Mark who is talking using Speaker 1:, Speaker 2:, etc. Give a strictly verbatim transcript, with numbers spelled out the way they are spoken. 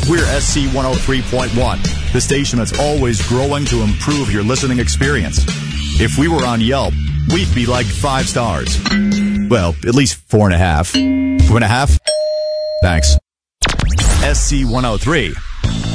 Speaker 1: We're S C one oh three point one, the station that's always growing to improve your listening experience. If we were on Yelp, we'd be like five stars. Well, at least four and a half. Four and a half? Thanks. S C one oh three.